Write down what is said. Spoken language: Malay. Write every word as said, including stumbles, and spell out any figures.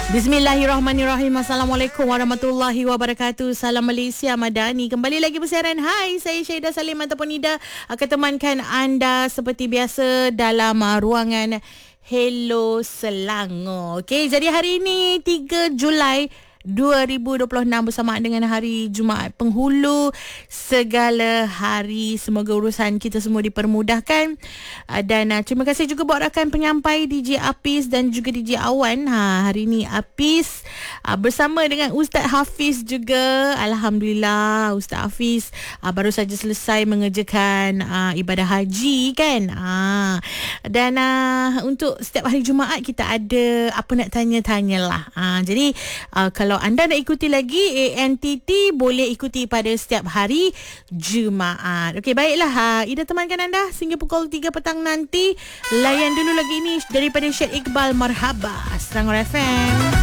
Bismillahirrahmanirrahim. Assalamualaikum warahmatullahi wabarakatuh. Salam Malaysia Madani. Kembali lagi bersiaran. Hai, saya Syahidah Salim ataupun Nida akan temankan anda seperti biasa dalam uh, ruangan Hello Selangor. Okey, jadi hari ini tiga Julai dua ribu dua puluh enam bersamaan dengan hari Jumaat Penghulu. Segala hari semoga urusan kita semua dipermudahkan. Uh, dan uh, terima kasih juga buat rakan penyampai D J Apis dan juga D J Awan. Ha, hari ini Apis uh, bersama dengan Ustaz Hafiz juga. Alhamdulillah Ustaz Hafiz uh, baru saja selesai mengerjakan uh, ibadah haji kan. Uh, dan uh, untuk setiap hari Jumaat kita ada apa nak tanya-tanyalah. Uh, jadi uh, kalau Kalau anda nak ikuti lagi A N T T, boleh ikuti pada setiap hari Jumaat. Okey, baiklah. Ha, Ida temankan anda sehingga pukul tiga petang nanti. Layan dulu lagi ni daripada Syed Iqbal. Marhaba, Selangor F M.